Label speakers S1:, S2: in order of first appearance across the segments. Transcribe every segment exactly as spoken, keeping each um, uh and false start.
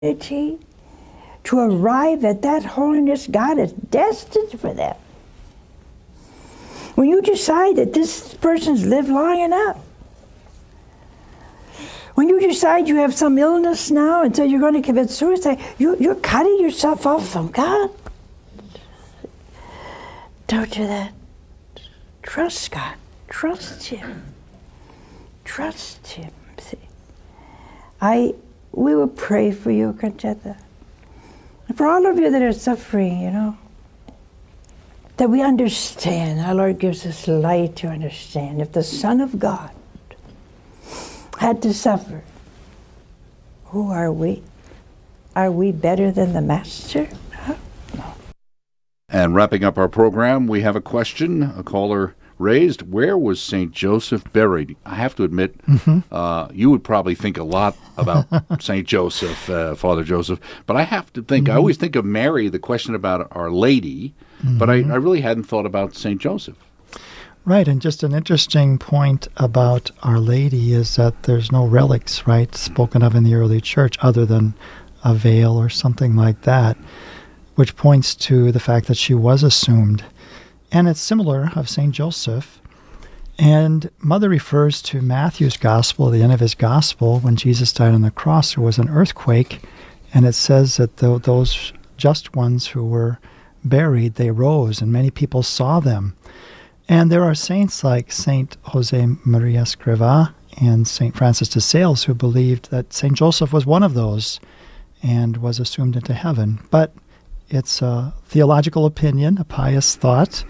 S1: to arrive at that holiness God is destined for them. When you decide that this person's lived long enough, when you decide you have some illness now and so you're going to commit suicide, you, you're cutting yourself off from God. Don't do that. Trust God. Trust Him. Trust Him. See, I we will pray for you, Conchetta, and for all of you that are suffering. You know, that we understand. Our Lord gives us light to understand. If the Son of God had to suffer, who are we? Are we better than the Master? Huh? No.
S2: And wrapping up our program, we have a question a caller raised. Where was Saint Joseph buried? I have to admit, mm-hmm. uh, you would probably think a lot about Saint Joseph, uh, Father Joseph, but I have to think, mm-hmm. I always think of Mary, the question about Our Lady, mm-hmm. but I, I really hadn't thought about Saint Joseph.
S3: Right, and just an interesting point about Our Lady is that there's no relics, right, spoken of in the early church other than a veil or something like that, which points to the fact that she was assumed. And it's similar of Saint Joseph. And Mother refers to Matthew's gospel, at the end of his gospel, when Jesus died on the cross, there was an earthquake, and it says that the, those just ones who were buried, they rose, and many people saw them. And there are saints like Saint Jose Maria Escrivá and Saint Francis de Sales who believed that Saint Joseph was one of those and was assumed into heaven. But it's a theological opinion, a pious thought.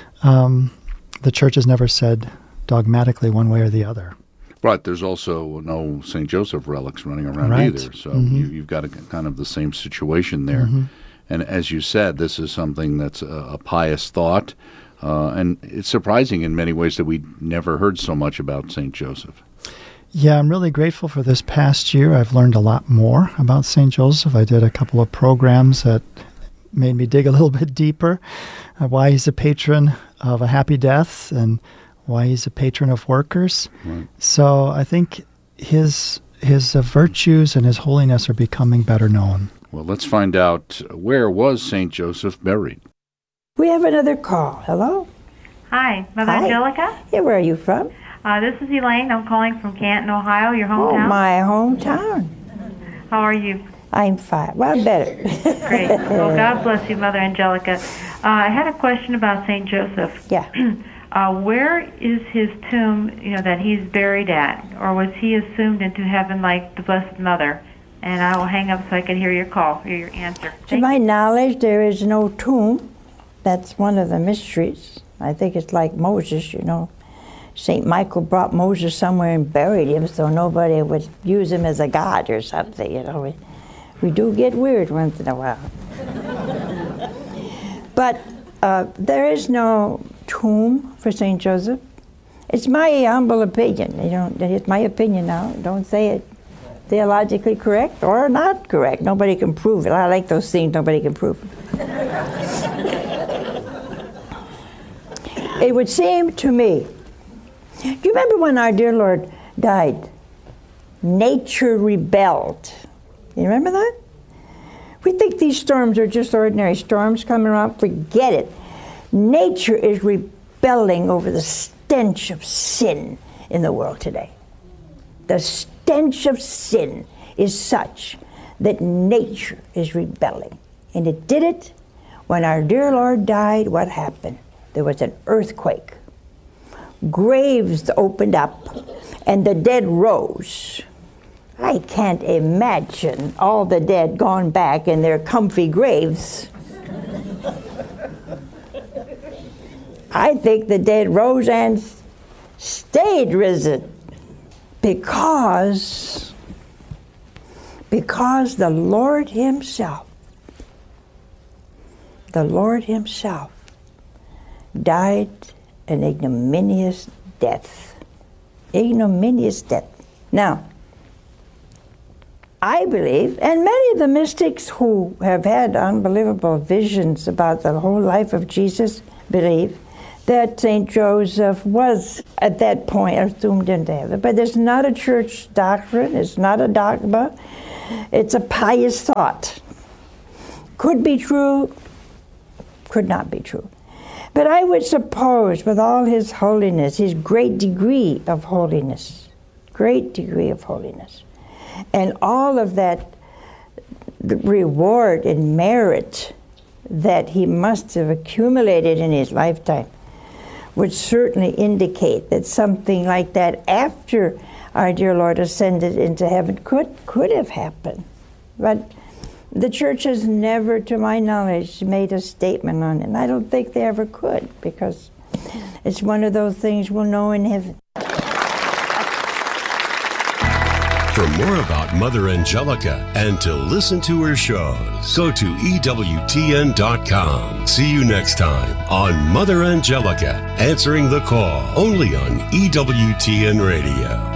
S3: Um, the Church has never said dogmatically one way or the other.
S2: But there's also no Saint Joseph relics running around
S3: right.
S2: either. So
S3: mm-hmm.
S2: you, you've got a, kind of the same situation there. Mm-hmm. And as you said, this is something that's a, a pious thought. Uh, and it's surprising in many ways that we never heard so much about Saint Joseph.
S3: Yeah, I'm really grateful for this past year. I've learned a lot more about Saint Joseph. I did a couple of programs that made me dig a little bit deeper, uh, why he's a patron of a happy death and why he's a patron of workers. Right. So I think his his uh, virtues and his holiness are becoming better known.
S2: Well, let's find out, where was Saint Joseph buried?
S1: We have another call. Hello?
S4: Hi, Mother
S1: Hi.
S4: Angelica?
S1: Yeah, where are you from?
S4: Uh, this is Elaine. I'm calling from Canton, Ohio, your hometown.
S1: Oh, my hometown.
S4: How are you?
S1: I'm fine. Well, better.
S4: Great. Well, God bless you, Mother Angelica. Uh, I had a question about Saint Joseph.
S1: Yeah.
S4: uh, where is his tomb, you know, that he's buried at? Or was he assumed into heaven like the Blessed Mother? And I will hang up so I can hear your call, hear your answer.
S1: To
S4: Thank
S1: my
S4: you.
S1: knowledge, there is no tomb. That's one of the mysteries. I think it's like Moses, you know. Saint Michael brought Moses somewhere and buried him so nobody would use him as a god or something, you know. We, we do get weird once in a while. But uh, there is no tomb for Saint Joseph. It's my humble opinion. You know, it's my opinion now. Don't say it theologically correct or not correct. Nobody can prove it. I like those things nobody can prove. It would seem to me, do you remember when our dear Lord died? Nature rebelled. You remember that? We think these storms are just ordinary storms coming around. Forget it. Nature is rebelling over the stench of sin in the world today. The stench of sin is such that nature is rebelling. And it did it when our dear Lord died. What happened? There was an earthquake. Graves opened up, and the dead rose. I can't imagine all the dead gone back in their comfy graves. I think the dead rose and stayed risen because, because the Lord Himself, the Lord Himself died an ignominious death. Ignominious death. Now, I believe, and many of the mystics who have had unbelievable visions about the whole life of Jesus believe, that Saint Joseph was at that point assumed into heaven. But it's not a church doctrine, it's not a dogma, it's a pious thought. Could be true, could not be true. But I would suppose, with all his holiness, his great degree of holiness, great degree of holiness, and all of that reward and merit that he must have accumulated in his lifetime, would certainly indicate that something like that after our dear Lord ascended into heaven could could have happened. But the church has never, to my knowledge, made a statement on it. And I don't think they ever could, because it's one of those things we'll know in heaven.
S5: For more about Mother Angelica and to listen to her shows, go to E W T N dot com. See you next time on Mother Angelica, answering the call, only on E W T N Radio.